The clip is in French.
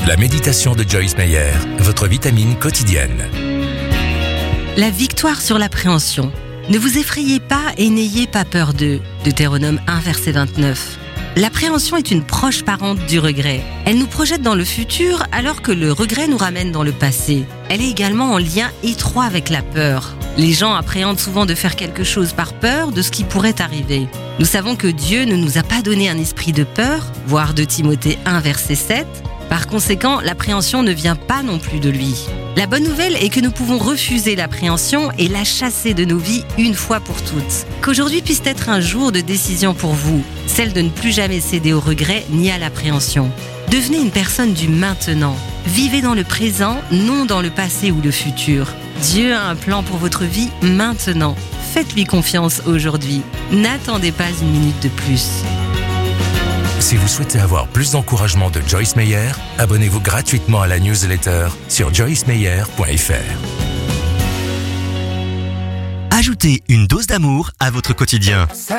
La méditation de Joyce Meyer, votre vitamine quotidienne. La victoire sur l'appréhension. Ne vous effrayez pas et n'ayez pas peur d'eux. Deutéronome 1, verset 29. L'appréhension est une proche parente du regret. Elle nous projette dans le futur alors que le regret nous ramène dans le passé. Elle est également en lien étroit avec la peur. Les gens appréhendent souvent de faire quelque chose par peur de ce qui pourrait arriver. Nous savons que Dieu ne nous a pas donné un esprit de peur, voir 2 Timothée 1, verset 7. Par conséquent, l'appréhension ne vient pas non plus de lui. La bonne nouvelle est que nous pouvons refuser l'appréhension et la chasser de nos vies une fois pour toutes. Qu'aujourd'hui puisse être un jour de décision pour vous, celle de ne plus jamais céder au regret ni à l'appréhension. Devenez une personne du maintenant. Vivez dans le présent, non dans le passé ou le futur. Dieu a un plan pour votre vie maintenant. Faites-lui confiance aujourd'hui. N'attendez pas une minute de plus. Si vous souhaitez avoir plus d'encouragement de Joyce Meyer, abonnez-vous gratuitement à la newsletter sur joycemeyer.fr. Ajoutez une dose d'amour à votre quotidien.